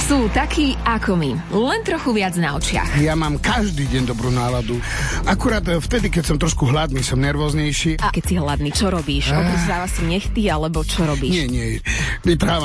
Sú takí ako my, len trochu viac na očiach. Ja mám každý deň dobrú náladu. Akurát vtedy, keď som trošku hladný, som nervóznejší. A keď si hladný, čo robíš? Obrzáva si nechty, alebo čo robíš? Nie. Vyprávam